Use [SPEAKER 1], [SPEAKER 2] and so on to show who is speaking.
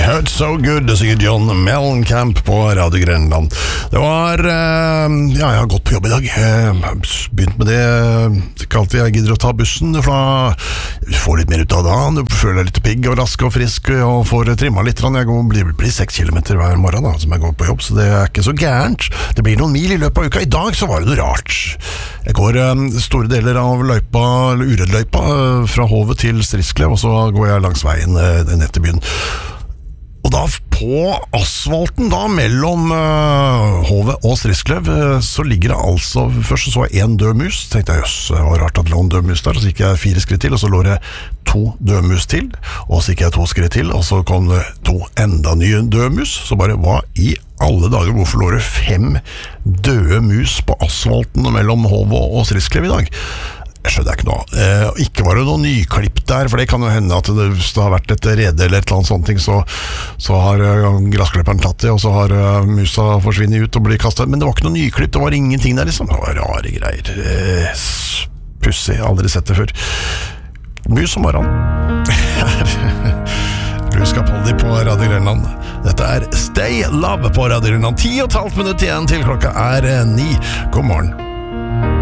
[SPEAKER 1] Hurt So Good, det synger John Mellencamp på Radio Grenland. Det var, jeg har gått på jobb i dag, begynt med det, ikke alltid jeg gidder å ta bussen, for du får litt mer ut av dagen, du føler deg litt pigg og rask og frisk, og får trimmet litt, jeg blir 6 kilometer hver morgen da, som jeg går på jobb, så det er ikke så gærent. Det blir noen mil i løpet av uka. I dag så var det noe rart. Jeg går store deler av løypa, eller Uredløypa, fra Hovet til Stridsklev, og så går jeg langs veien ned til byen. Og da på asfalten da, mellom Hovet og Stridsklev, så ligger det altså, først så jeg en død mus, tenkte jeg, jøss, det var rart at det lå en død mus der, og så gikk jeg 4 skritt til, og så lå det 2 døde mus til, og så gikk jeg 2 skritt til, og så kom det 2 enda nye døde mus, så bare, hva i alle dager, hvorfor lå det 5 døde mus på asfalten mellom Hovet og Stridsklev i dag? Jeg skjønner ikke noe. Ikke var det noe nyklipp der, for det kan jo hende at det har vært et rede eller et eller annet sånt ting, så har glassklipperen tatt det, og så har musa forsvinnet ut og blitt kastet. Men det var ikke noe nyklipp, det var ingenting der liksom. Det var rare greier. Pussig, aldri sett det før. Mus om morgenen. Luska Poldi på Radio Grenland. Dette er Stay Love på Radio Grenland. 10,5 minutter igjen til klokka er 9. God morgen.